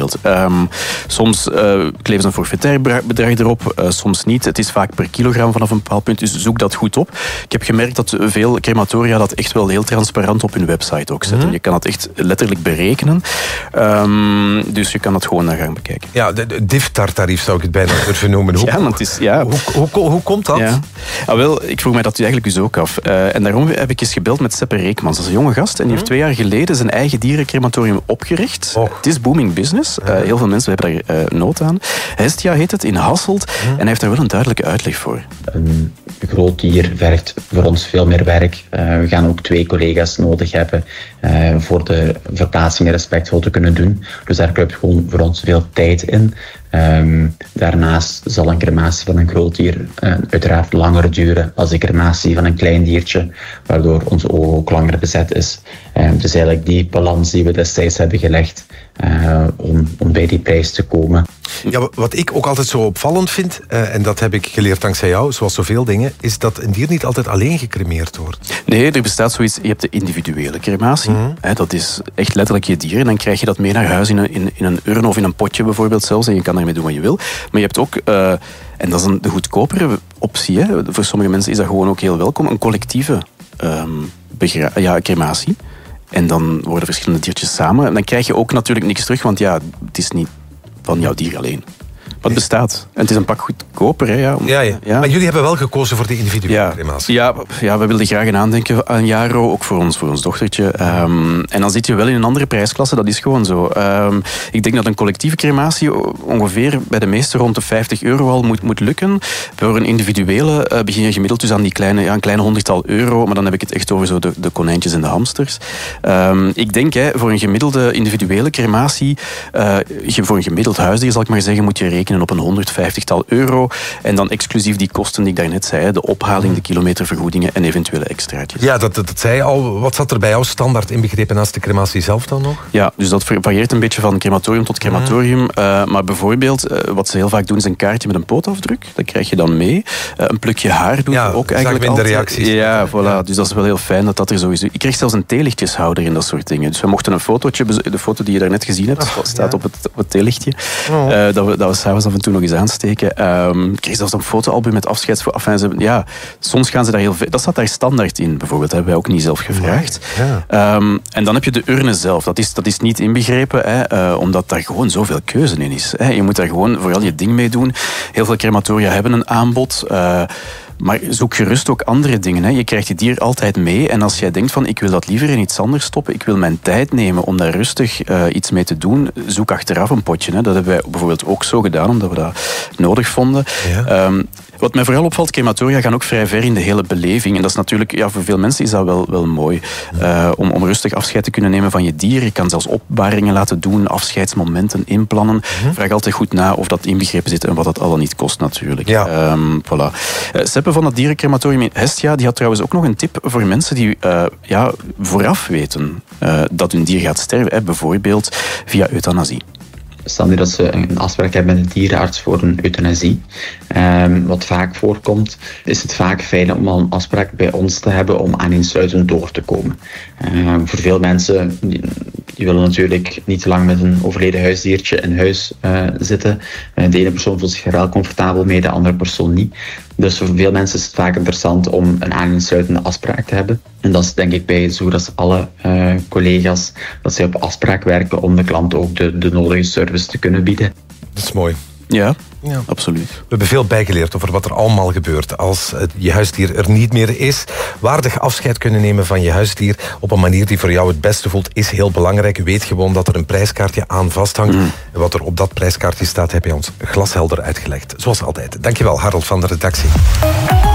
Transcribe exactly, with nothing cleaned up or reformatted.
bijvoorbeeld. Um, soms uh, kleven ze een forfaitair bedrag erop, uh, soms niet. Het is vaak per kilogram vanaf een bepaald punt, dus zoek dat goed op. Ik heb gemerkt dat veel crematoria dat echt wel heel transparant op hun website ook zetten. Mm-hmm. Je kan dat echt letterlijk berekenen. Um, dus je kan dat gewoon naar gaan bekijken. Ja, de, de D I F T A R-tarief zou ik het bijna durven noemen. Hoe, ja, want het is, ja. hoe, hoe, hoe, hoe komt dat? Ja. Ah, wel, ik vroeg mij dat eigenlijk dus ook af. Uh, en daarom heb ik eens gebeld met Seppe Reekmans. Dat is een jonge gast en die heeft twee jaar geleden zijn eigen dierencrematorium opgericht. Oh. Het is booming business. Uh, heel veel mensen hebben daar uh, nood aan. Hestia heet het, in Hasselt. Mm. En hij heeft daar wel een duidelijke uitleg voor. Een groot dier vergt voor ons veel meer werk. Uh, we gaan ook twee collega's nodig hebben uh, voor de verplaatsingen respectvol te kunnen doen. Dus daar kruipt gewoon voor ons veel tijd in. Um, daarnaast zal een crematie van een groot dier uh, uiteraard langer duren als een crematie van een klein diertje, waardoor ons oog ook langer bezet is. Um, dus eigenlijk die balans die we destijds hebben gelegd uh, om, om bij die prijs te komen. Ja, wat ik ook altijd zo opvallend vind, uh, en dat heb ik geleerd dankzij jou, zoals zoveel dingen, is dat een dier niet altijd alleen gecremeerd wordt. Nee, er bestaat zoiets, je hebt de individuele crematie. Mm-hmm. Hè, dat is echt letterlijk je dier. En dan krijg je dat mee naar huis in een, in, in een urn of in een potje bijvoorbeeld zelfs. En je kan daarmee doen wat je wil. Maar je hebt ook, uh, en dat is een, de goedkopere optie, hè. Voor sommige mensen is dat gewoon ook heel welkom, een collectieve um, begra- ja, crematie. En dan worden verschillende diertjes samen. En dan krijg je ook natuurlijk niks terug, want ja, het is niet van jouw dier alleen. Maar het bestaat. En het is een pak goedkoper. Hè, ja. Ja, ja. Ja. Maar jullie hebben wel gekozen voor de individuele ja. crematie. Ja, ja, we wilden graag een aandenken aan Jaro, ook voor ons, voor ons dochtertje. Um, en dan zit je wel in een andere prijsklasse, dat is gewoon zo. Um, ik denk dat een collectieve crematie ongeveer bij de meeste rond de vijftig euro al moet, moet lukken. Voor een individuele uh, begin je gemiddeld dus aan die kleine, ja, een kleine honderdtal euro, maar dan heb ik het echt over zo de, de konijntjes en de hamsters. Um, ik denk, hè, voor een gemiddelde individuele crematie, uh, voor een gemiddeld huisdier, zal ik maar zeggen, moet je rekenen op een honderdvijftigtal euro. En dan exclusief die kosten die ik daarnet zei. De ophaling, de kilometervergoedingen en eventuele extraatjes. Ja, dat, dat, dat zei je al. Wat zat er bij jou standaard inbegrepen naast de crematie zelf dan nog? Ja, dus dat varieert een beetje van crematorium tot crematorium. Mm. Uh, maar bijvoorbeeld, uh, wat ze heel vaak doen, is een kaartje met een pootafdruk. Dat krijg je dan mee. Uh, een plukje haar doen ja, ook eigenlijk altijd. Ja, de reacties. Ja, voilà. Ja. Dus dat is wel heel fijn dat dat er zo is. Ik kreeg zelfs een theelichtjeshouder in dat soort dingen. Dus we mochten een fotootje, de foto die je daarnet gezien hebt, oh, staat ja. op, het, op het theelichtje. Oh. Uh, dat we, dat we s'avonds af en toe nog eens aansteken. Um, ik kreeg zelfs een fotoalbum met afscheidsfoto's. Ja, soms gaan ze daar heel veel... Dat staat daar standaard in, bijvoorbeeld. Dat hebben wij ook niet zelf gevraagd. Ja. Um, en dan heb je de urne zelf. Dat is, dat is niet inbegrepen, hè, uh, omdat daar gewoon zoveel keuze in is. Hè. Je moet daar gewoon vooral je ding mee doen. Heel veel crematoria hebben een aanbod. Uh, Maar zoek gerust ook andere dingen. Hè. Je krijgt je dier altijd mee. En als jij denkt van, ik wil dat liever in iets anders stoppen, ik wil mijn tijd nemen om daar rustig uh, iets mee te doen, zoek achteraf een potje. Hè. Dat hebben wij bijvoorbeeld ook zo gedaan, omdat we dat nodig vonden. Ja. Um, wat mij vooral opvalt, crematoria gaan ook vrij ver in de hele beleving. En dat is natuurlijk, ja, voor veel mensen is dat wel, wel mooi. Uh, om, om rustig afscheid te kunnen nemen van je dier. Je kan zelfs opbaringen laten doen, afscheidsmomenten inplannen. Mm-hmm. Vraag altijd goed na of dat inbegrepen zit en wat dat al niet kost natuurlijk. Ja. Um, voilà. Uh, Seppe van het dierencrematorium in Hestia, die had trouwens ook nog een tip voor mensen die uh, ja, vooraf weten uh, dat hun dier gaat sterven. Hè, bijvoorbeeld via euthanasie. Stel nu dat ze een afspraak hebben met een dierenarts voor een euthanasie. Um, wat vaak voorkomt, is het vaak fijn om al een afspraak bij ons te hebben om aaneensluitend door te komen. Um, voor veel mensen, die, die willen natuurlijk niet te lang met een overleden huisdiertje in huis uh, zitten. Uh, de ene persoon voelt zich er wel comfortabel mee, de andere persoon niet. Dus voor veel mensen is het vaak interessant om een aaneensluitende afspraak te hebben. En dat is denk ik bij zo dat alle uh, collega's, dat zij op afspraak werken om de klant ook de, de nodige service te kunnen bieden. Dat is mooi. Ja, ja, absoluut. We hebben veel bijgeleerd over wat er allemaal gebeurt als je huisdier er niet meer is. Waardig afscheid kunnen nemen van je huisdier op een manier die voor jou het beste voelt is heel belangrijk. Weet gewoon dat er een prijskaartje aan vasthangt. Mm. En wat er op dat prijskaartje staat heb je ons glashelder uitgelegd. Zoals altijd. Dankjewel, Harold van de redactie.